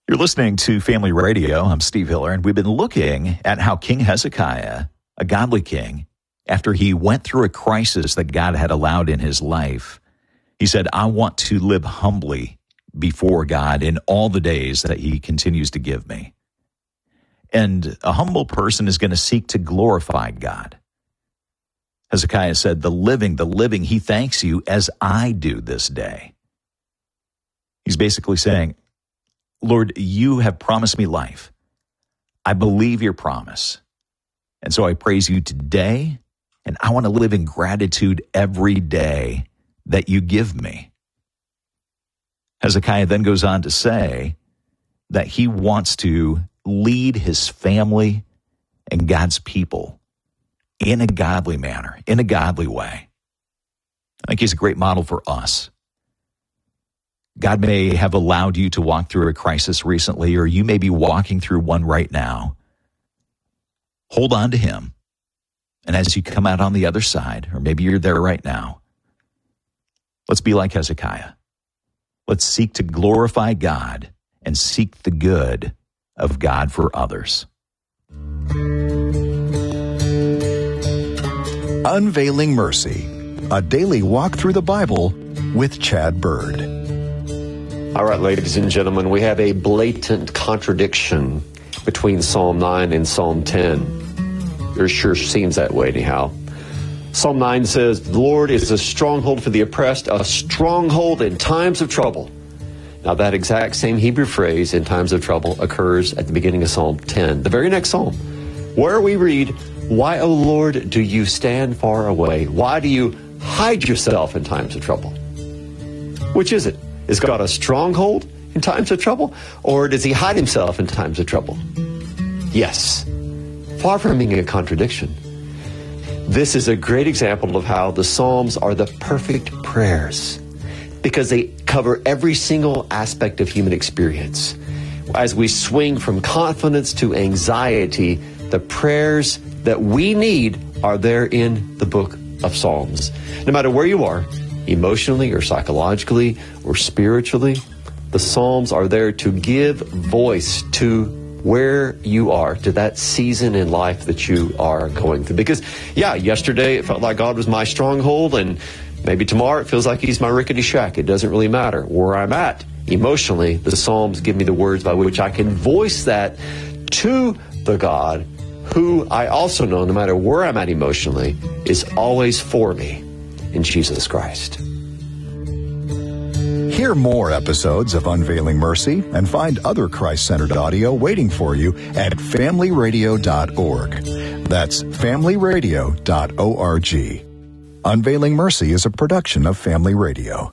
You're listening to Family Radio. I'm Steve Hiller, and we've been looking at how King Hezekiah, a godly king, after he went through a crisis that God had allowed in his life, he said, I want to live humbly before God in all the days that he continues to give me. And a humble person is going to seek to glorify God. Hezekiah said, the living, he thanks you as I do this day. He's basically saying, Lord, you have promised me life. I believe your promise. And so I praise you today, and I want to live in gratitude every day that you give me. Hezekiah then goes on to say that he wants to lead his family and God's people in a godly manner, in a godly way. I think he's a great model for us. God may have allowed you to walk through a crisis recently, or you may be walking through one right now. Hold on to him. And as you come out on the other side, or maybe you're there right now, let's be like Hezekiah. Let's seek to glorify God and seek the good of God for others. Unveiling Mercy, a daily walk through the Bible with Chad Bird. All right, ladies and gentlemen, we have a blatant contradiction between Psalm 9 and Psalm 10. It sure seems that way anyhow. Psalm 9 says, the Lord is a stronghold for the oppressed, a stronghold in times of trouble. Now that exact same Hebrew phrase, in times of trouble, occurs at the beginning of Psalm 10, the very next psalm, where we read, why, O Lord, do you stand far away? Why do you hide yourself in times of trouble? Which is it? Is God a stronghold in times of trouble, or does he hide himself in times of trouble? Yes. Far from being a contradiction. This is a great example of how the Psalms are the perfect prayers, because they cover every single aspect of human experience. As we swing from confidence to anxiety, the prayers that we need are there in the book of Psalms. No matter where you are, emotionally or psychologically or spiritually, the Psalms are there to give voice to where you are, to that season in life that you are going through. Because, yesterday it felt like God was my stronghold, and maybe tomorrow it feels like he's my rickety shack. It doesn't really matter where I'm at. Emotionally, the Psalms give me the words by which I can voice that to the God who I also know, no matter where I'm at emotionally, is always for me in Jesus Christ. Hear more episodes of Unveiling Mercy and find other Christ-centered audio waiting for you at familyradio.org. That's familyradio.org. Unveiling Mercy is a production of Family Radio.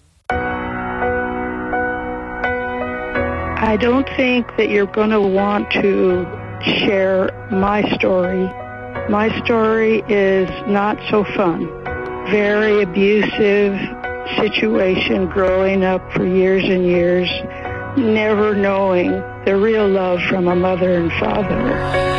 I don't think that you're going to want to share my story. My story is not so fun. Very abusive situation growing up for years and years, never knowing the real love from a mother and father.